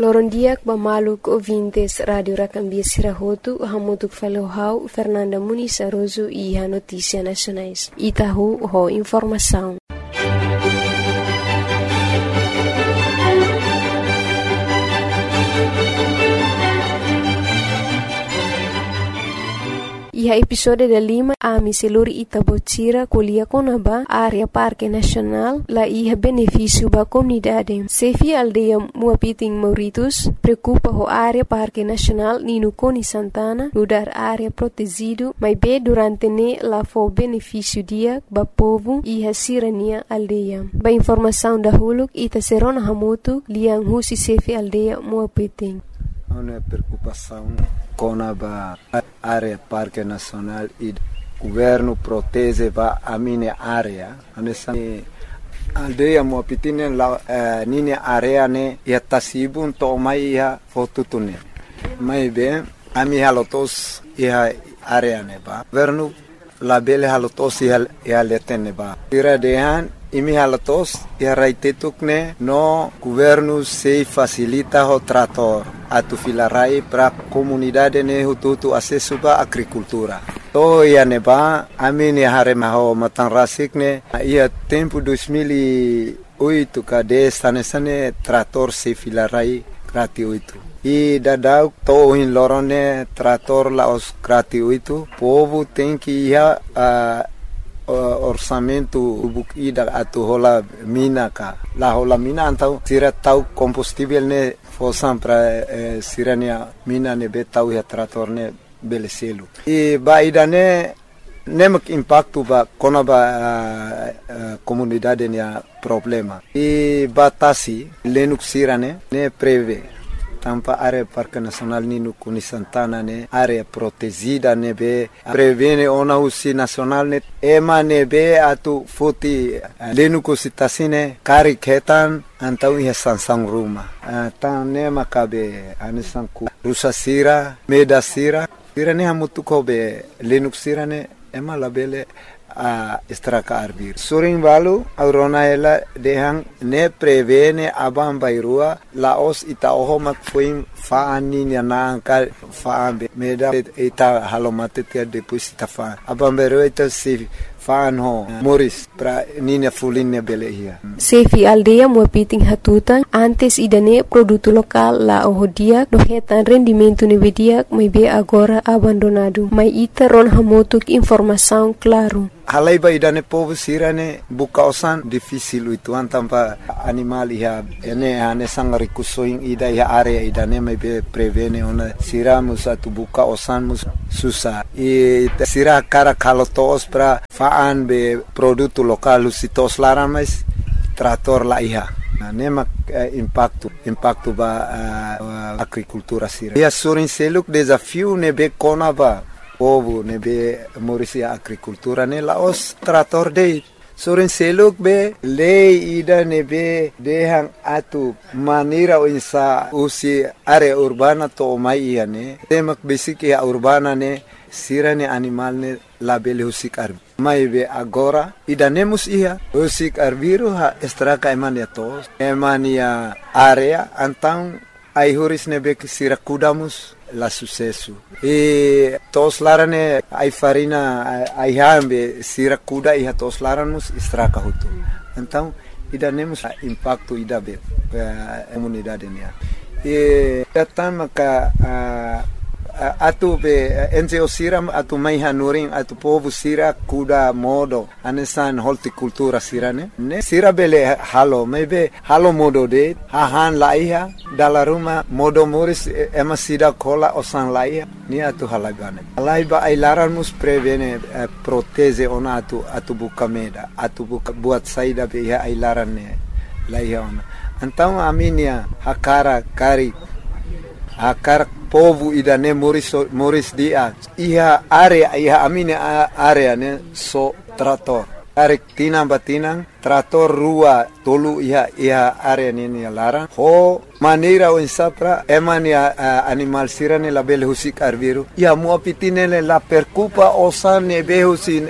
Lorondiak Bamaluk ouvintes Rádio Racambia Sirahotu, Hamutuk Falohau, Fernanda Muniz Aroso e a Notícia Nacionais. Itahu, ho informação. E a episódio da Lima, a Miseluri Itabotira, Colia Conaba, área Parque Nacional, lá ia benefício para a comunidade. Sefi aldeia Muapiting Mauritus, preocupa a área Parque Nacional Nino Coni Santana, lugar área protegido, mas bem durante ne lá foi benefício dia para povo e a sirania aldeia. Ba informação da Huluk, Ita Serona Hamutu, Liang Husi Sefi aldeia Muapiting. Uma preocupação com a área Parque Nacional e o governo protege a minha área. A aldeia Muapiting é minha área né e a Tasibun tomai a fotutune. Mas bem, a minha lotos e a área né ba. Governo labele halotos e a letene ba. Tira dehan imi halatos e a raitetukne no governo se facilita o trator atu filarai para comunidade ne hututu acesso ba agricultura. To ia neba amini hare maho matanrasik ne ia tempo 2008 kade sane trator se filarai gratuito. E dadau to in lorone trator la os gratuito povo tem que ia orçamento bukida atu hola mina ka la hola mina antau sira tau combustível ne fosam para sirania mina ne betau ya trator ne beleselu e baida ne nemak impacto ba konaba comunidade ne problema e batasi lenuk sirane ne preve tampa área Parque Nacional Nino Cuni Santana ne área protegida ne be prevene ona usi nacional ne ema ne be atu futi lenuko sitasine kari ketan antau ia sansang ruma tan ne makabe anisanku rusa sira meda sira ne hamutu ko be lenuk sira ne ema labele a estraka arbir suring balu aurona ela dehang ne prevene abam bairua laos ita oho mak fuim faani ni anangka faambe meda ita halomatet ke depois ita fa abam bairua ita si faan ho moris pra nina fulinne belehia Sefi aldeia Muapiting hatutan antes idane produto lokal la ohodia no hetan rendimento nevedia mai be agora abandonado mai ita ron hamotuk informação claro. Halai ba idane povo sirane buka osan difícil itu antampa animal ia ene ane sang rikusoing ida ia area idane mai be prevene ona siramus atu buka osan mus susah e sira cara kalotos pra faan be produto lokal sitos laran mas trator la ia nemak impacto ba agricultura sira ia surin seluk desafio ne be konaba povo ne be morisia agricultura ne laos trator de soren seluk be lei ida ne be dehang atu manira insa usi area urbana to mai ia ne temak basic ya urbana ne sirane animal ne labele husik arbi mai be agora ida nemus ia husik arbiru ha estraka emania tos emania area antang ai huris ne be sira kudamus la sucesso e tos larane ai farina ai hambe sira kuda e tos laranos estraka hutu então ida nemos impacto ida be comunidade ne e tama ka atu be NGO siram atu mai hanuring atu povo sira kuda modo anesan horticultura sirane ne sira bele halo mebe halo modo de hahan laiha dala ruma modo moris ema sida kola osan laiha ni atu halagane laiba ai laranmus prevene proteze ona atu buka meda atu buka buat saida be ai larane laiha ona então aminia hakara kari akar povo idane moris dia iha area iha amine area ne so trator Tarik tinang batinang, trator rua tolu iha area nini larang. Ho maneira o insapra eman ya animal sirane la bele husik arbiru. Ya muapitinele la percupa osan ne behusin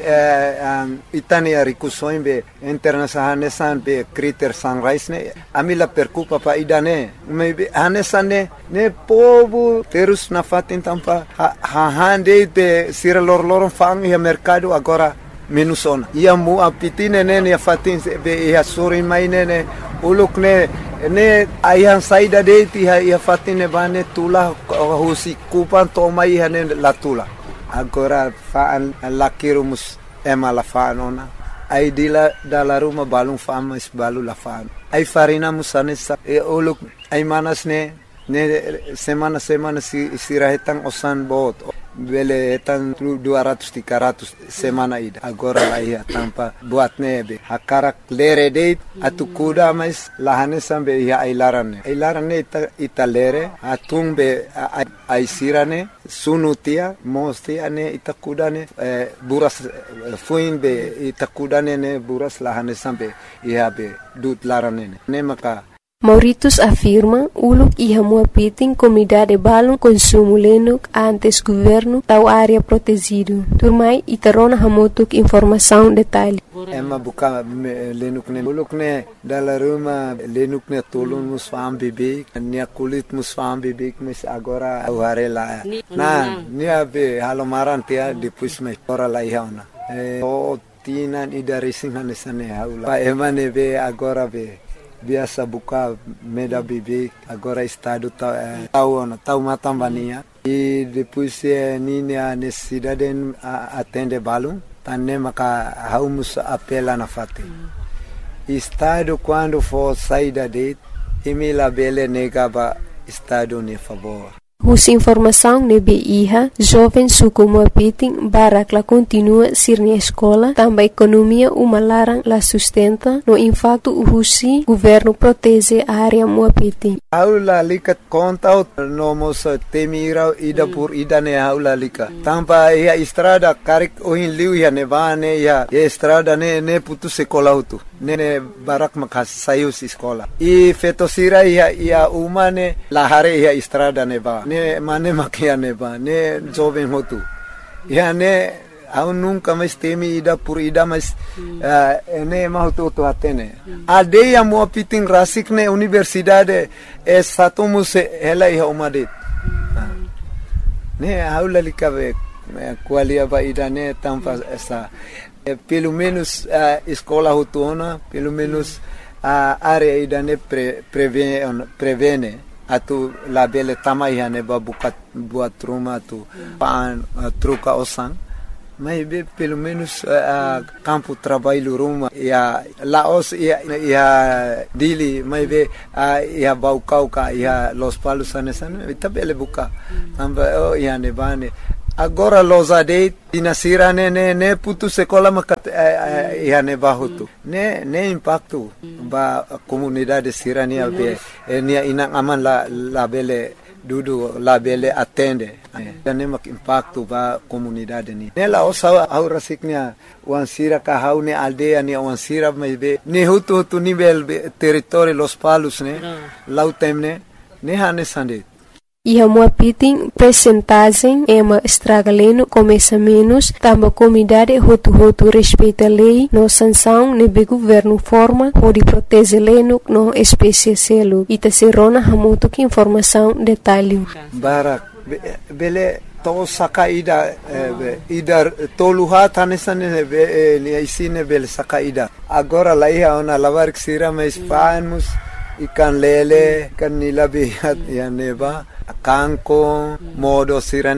itani arikusoin be internasahanesan be critter sunrise ne. Ami la percupa pa idane. Maybe hanesan ne povo terus na fatin tampa hande be sira lor fang ya mercado agora minusona. Ia mu apitine ne ya fatin be ya sori mainene uluk ne ayan saida de ti ya fatine bane tula husi kupan to mai hane la tula. Agora faan lakirumus la faanona. Ai dila dala ruma balung famas balu la faan. Ai farina musane sa uluk ai manas ne semana sirahetang osan bot. Bele etan 200-300 semana ida. Agora la ia tampa buat nebe. Hakarak lere deit atu kuda mais lahane sambe ia ailarane. Ailarane ita lere atung be aisirane sunutia mosti ane ita kudane buras fuin be ita kudane ne buras lahane sambe ia be dut larane ne maka. Mauritius afirma uluk iha muapiting comunidade balung consumo lenuk antes governo tau área protegido. Turmai itarona hamutuk informação detalhe. Emma buka lenuk ne uluk ne dala ruma lenuk ne tolun musfam bibik nia kulit musfam bibik mes agora aware la. Na nia be halomaran tia depois me ora la ihauna. O tinan idarising hanesane haula. Pa emane be agora be biasa buka meda bibi agora estado tau matambania e depois nini a necessidade atende balum tanne maka haumus apela na fate estado quando for saída de emila bele negaba estado ne favor. Hus informação nebe iha, jovem suku muapiting barak la continua sirni escola, também economia uma larang la sustenta, no impacto husi governo protege a área muapiting. Aula likat kontaut nomos temirau ida pur ida ne aula lika. Tampa ia estrada karik ohin liu ya nevane ya estrada ne putu sekolah utu. Ne barak makas sayus sekolah. I fetosira ia umane lahare ia estrada neba. Ne mane makia neba. Ne jovem hotu. Ya ne au nunca mais temi ida por ida mais ne mahutu atene. Adeia muapiting rasik ne universidade satumus ela ia umadet. Ne aula likabe qualia ba ida ne tampa essa pelo menos escola hutuna, pelo menos a área ida ne prevene atu labele tamai ne babukat buat rumah tu pan truca osan. Mas pelo menos campo trabalho ruma ia laos ia dili mas ia baucauca ia los palos anesan itabele buka amba ia nebane. Agora los adeit dinasira ne putu sekolah makat ia ne bahutu ne impacto ba comunidade sirania be nia inang aman la bele dudu la bele atende ne mak impacto ba comunidade ni ne la osa aura siknya wansira ka haune aldea ni wansira be ne hutu nível território los palos ne lautemne ne hane sande. Iha muapiting percentagem ema estragaleno começa menos, tamba comunidade hotu respeita lei, no sanção nebe governo forma, pode proteger leno no espécie selo, ita serona hamuto que informação detalhe. Barak, bele to sakaida ida toluha tanesane isine bele sakaida. Agora lá ia ona lavar que sira mais fanos ikan lele kan nilabihat ya neba kanko modo sira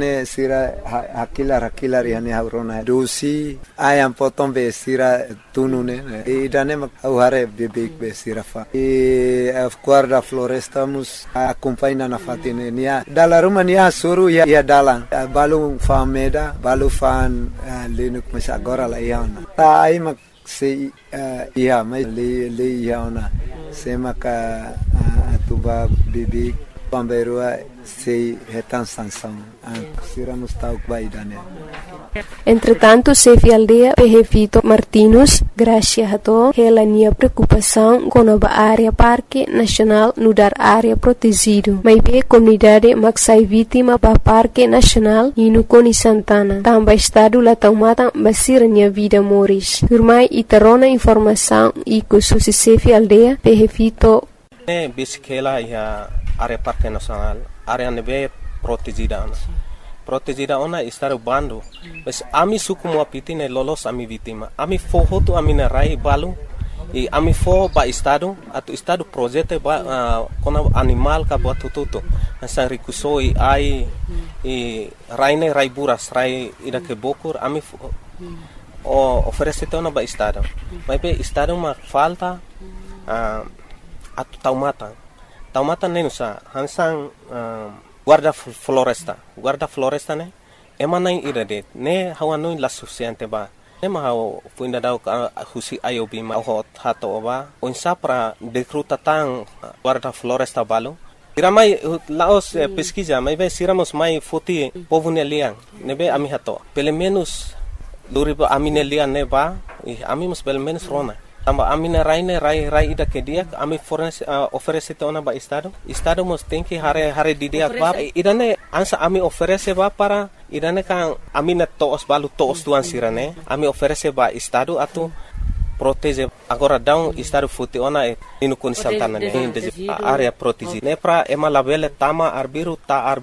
hakilar yani haurona dosi ayam potong be sira tunune idane mak auhare bebek be sira fa guarda floresta mus acompanha na fatine nia dala rumah nia suru ya dalang balu fameda balu fan lenuk mas agora la iana ta ai mak se ia mai le iana se maka atuba bebek pamberua sei retan sanção sira mustauk baidane Entretanto, Sefi Aldea Vito Martinus, Gracia Hato, ela nia preocupação com a área Parque Nacional nudar área protegido. Mas be comunidade maxai vítima para Parque Nacional e no Coni Santana. Também estado lá tomata basira nia vida moris. Turmai itarona informação e com susi Sefi Aldea Vito. Bisikela ia área Parque Nacional, área nebe protegida. Protegida ona estar bando. Mas ami suku mo apitine lolos ami vítima. Ami fohotu ami na rai balu. E ami fo ba estado atu estado projeto ba kona animal ka buat tututu. Asa rikusoi ai e raine rai buras rai ida ke bokur ami oferece tona ba estado. Mas be estado ma falta atu taumata. Taumata nenusa hansang guarda floresta ne emanai irade ne hawanoi la suficiente ba ne ma fuinda dau husi ayobi ma hot hato ba onsa pra decruta tang guarda floresta balo iramai laos pesquisa mai be siramos mai foti povune liang ne be ami hato pelo menos luriba amine liang ne ba ami mus pelo menos rona tamba amina rai ida ke dia ami oferece tona ba estado mos tem que hare di dia ba idane ansa ami oferece ba para idane kan amina toos balu toos tuan sirane ami oferece ba estado atu protege agora down estado futi ona inu kun santana ne area protege ne pra ema labele tama arbiru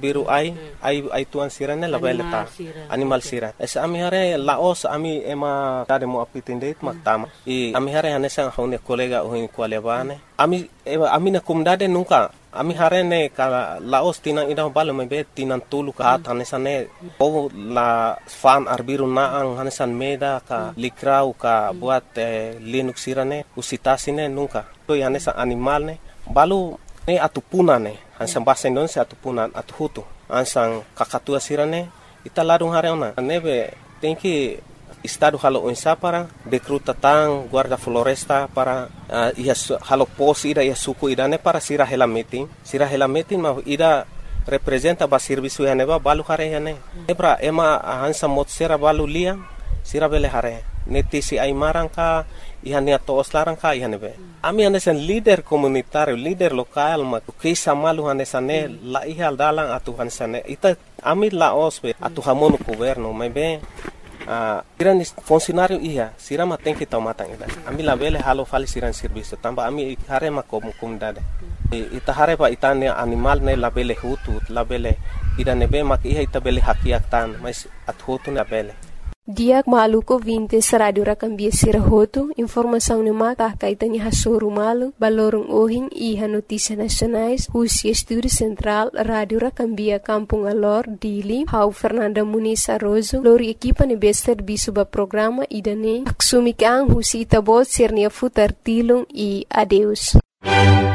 ai tuan sirane labele ta animal sira es ami hare laos ami ema tade mo apitinde mak tama i ami hare hanesa hone kolega ohin kwalebane ami na kumdade nunca ami hare ne ka laos tinang ida balo mebe tinang tulu ka hanesa ne o la fan arbiru na ang hanesan meda ka likrau ka buat linux sirane usitasine nunca to hanesa animal ne balu ne atupuna ne hansan bahasa Indonesia atupunan atuhutu ansang kakatua sirane ita ladung hare ona nebe tenki estado halo onsa para decruta tang guarda floresta para halo pos ida ia suku idane para sira hela meeting ma ida representa ba serviço ya neba balu hare ya ne ebra ema hansa mot sera balu lia sira bele hare netisi ai marangka ihania toos larangka ihanebe ami hanesan leader komunitario leader lokal ma kisa malu hanesane la ihal dalang atu hanesane ita ami laos be atu hamono governo mebe iran funcionário ia sirama tem que tomar ida ami la bele halo fali siran serviço tamba ami hare ma comunidade ita hare ba itane animal ne la bele hutu la bele ida nebe mak iha ita bele hakiak tan mas at hutu na bele Diak maluko 20 Radio Rakambia Sirahoto, informação no mata kaitan ha soru malu, balorong ohing iha notícia nacionais, Husi Estúdio Central, Radio Rakambia Kampung Alor, Dili, Hau Fernanda Muniz Arrozo, lori equipa ne bester bisuba programa idane, aksumik ang Husi Itabot Sernia Futar Tilung e adeus.